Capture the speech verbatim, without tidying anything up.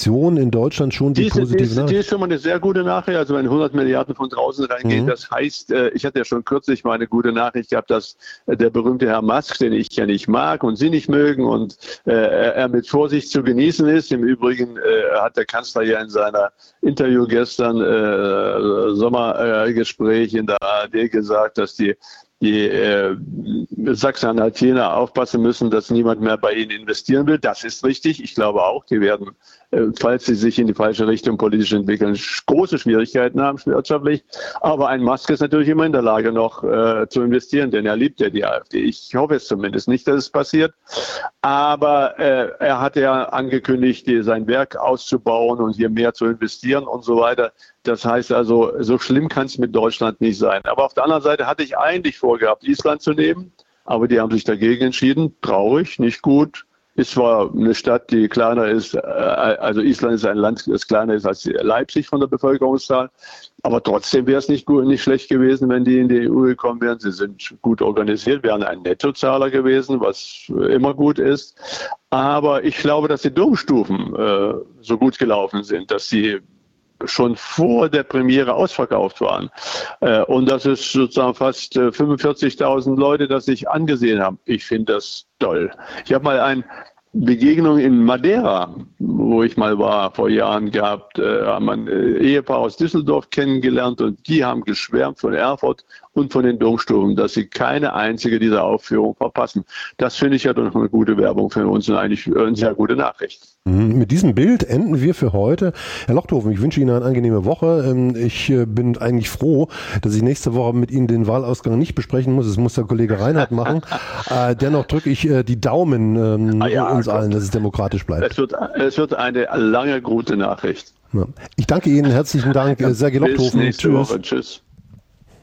Opposition in Deutschland schon die, die positive ist, Nachricht? Die ist schon mal eine sehr gute Nachricht. Also wenn hundert Milliarden von draußen reingehen, mhm. das heißt, ich hatte ja schon kürzlich mal eine gute Nachricht gehabt, dass der berühmte Herr Musk, den ich ja nicht mag und Sie nicht mögen und äh, er mit Vorsicht zu genießen ist. Im Übrigen äh, hat der Kanzler ja in seiner Interview gestern, äh, Sommergespräch äh, in der A R D gesagt, dass die die äh, Sachsen-Anhaltiner aufpassen müssen, dass niemand mehr bei ihnen investieren will. Das ist richtig. Ich glaube auch, die werden, äh, falls sie sich in die falsche Richtung politisch entwickeln, große Schwierigkeiten haben, wirtschaftlich. Aber ein Musk ist natürlich immer in der Lage, noch äh, zu investieren, denn er liebt ja die AfD. Ich hoffe es zumindest nicht, dass es passiert. Aber äh, er hat ja angekündigt, die, sein Werk auszubauen und hier mehr zu investieren und so weiter. Das heißt also, so schlimm kann es mit Deutschland nicht sein. Aber auf der anderen Seite hatte ich eigentlich vorgehabt, Island zu nehmen. Aber die haben sich dagegen entschieden. Traurig, nicht gut. Ist zwar eine Stadt, die kleiner ist, also Island ist ein Land, das kleiner ist als Leipzig von der Bevölkerungszahl. Aber trotzdem wäre es nicht gut, nicht schlecht gewesen, wenn die in die E U gekommen wären. Sie sind gut organisiert, wären ein Nettozahler gewesen, was immer gut ist. Aber ich glaube, dass die Domstufen äh, so gut gelaufen sind, dass sie schon vor der Premiere ausverkauft waren. Äh, und das ist sozusagen fast äh, fünfundvierzigtausend Leute, das sich angesehen haben. Ich finde das toll. Ich habe mal eine Begegnung in Madeira, wo ich mal war, vor Jahren gehabt, äh, haben ein äh, Ehepaar aus Düsseldorf kennengelernt und die haben geschwärmt von Erfurt und von den Domstufen, dass sie keine einzige dieser Aufführungen verpassen. Das finde ich ja doch eine gute Werbung für uns und eigentlich eine sehr gute Nachricht. Mit diesem Bild enden wir für heute. Herr Lochthofen, ich wünsche Ihnen eine angenehme Woche. Ich bin eigentlich froh, dass ich nächste Woche mit Ihnen den Wahlausgang nicht besprechen muss. Das muss der Kollege Reinhardt machen. Dennoch drücke ich die Daumen ah ja, uns allen, dass es demokratisch bleibt. Es wird, es wird eine lange gute Nachricht. Ich danke Ihnen, herzlichen Dank, Sergej Lochthofen. Bis nächste Woche. Tschüss.